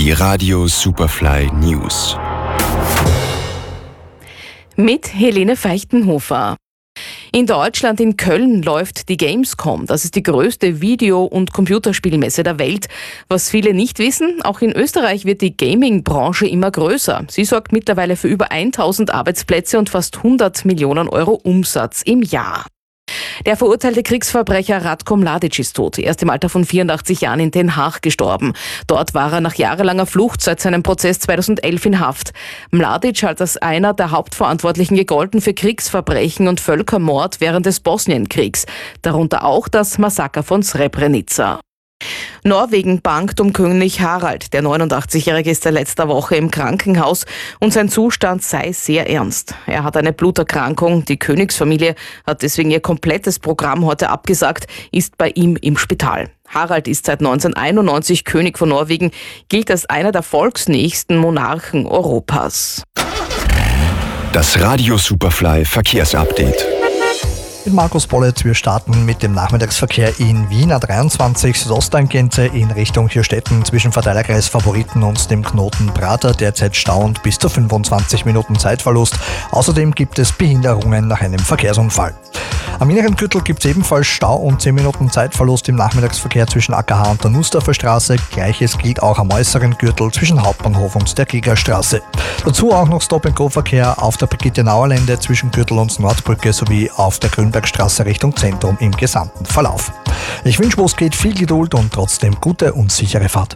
Die Radio Superfly News. Mit Helene Feichtenhofer. In Deutschland, in Köln, läuft die Gamescom. Das ist die größte Video- und Computerspielmesse der Welt. Was viele nicht wissen, auch in Österreich wird die Gaming-Branche immer größer. Sie sorgt mittlerweile für über 1000 Arbeitsplätze und fast 100 Millionen Euro Umsatz im Jahr. Der verurteilte Kriegsverbrecher Ratko Mladic ist tot. Er ist im Alter von 84 Jahren in Den Haag gestorben. Dort war er nach jahrelanger Flucht seit seinem Prozess 2011 in Haft. Mladic hat als einer der Hauptverantwortlichen gegolten für Kriegsverbrechen und Völkermord während des Bosnienkriegs. Darunter auch das Massaker von Srebrenica. Norwegen bangt um König Harald. Der 89-Jährige ist seit letzter Woche im Krankenhaus und sein Zustand sei sehr ernst. Er hat eine Bluterkrankung. Die Königsfamilie hat deswegen ihr komplettes Programm heute abgesagt, ist bei ihm im Spital. Harald ist seit 1991 König von Norwegen, gilt als einer der volksnächsten Monarchen Europas. Das Radio Superfly Verkehrsupdate. Mit Markus Bollitz, wir starten mit dem Nachmittagsverkehr in Wien A23 Südosttangente in Richtung Hirstetten zwischen Verteilerkreis Favoriten und dem Knoten Prater, derzeit stauend bis zu 25 Minuten Zeitverlust. Außerdem gibt es Behinderungen nach einem Verkehrsunfall. Am inneren Gürtel gibt es ebenfalls Stau und 10 Minuten Zeitverlust im Nachmittagsverkehr zwischen AKH und der Nussdorfer Straße. Gleiches gilt auch am äußeren Gürtel zwischen Hauptbahnhof und der Kriegerstraße. Dazu auch noch Stop-and-Go-Verkehr auf der Brigitte-Nauer-Lände zwischen Gürtel und Nordbrücke sowie auf der Grünbergstraße Richtung Zentrum im gesamten Verlauf. Ich wünsche, wo es geht, viel Geduld und trotzdem gute und sichere Fahrt.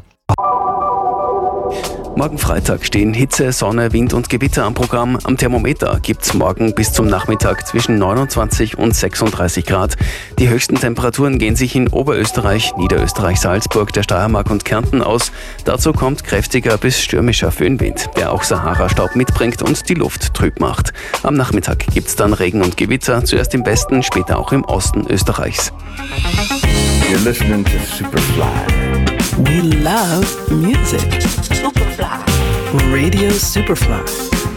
Morgen Freitag stehen Hitze, Sonne, Wind und Gewitter am Programm. Am Thermometer gibt's morgen bis zum Nachmittag zwischen 29 und 36 Grad. Die höchsten Temperaturen gehen sich in Oberösterreich, Niederösterreich, Salzburg, der Steiermark und Kärnten aus. Dazu kommt kräftiger bis stürmischer Föhnwind, der auch Sahara-Staub mitbringt und die Luft trüb macht. Am Nachmittag gibt's dann Regen und Gewitter, zuerst im Westen, später auch im Osten Österreichs. You're listening to Superfly. We love music. Superfly. Radio Superfly.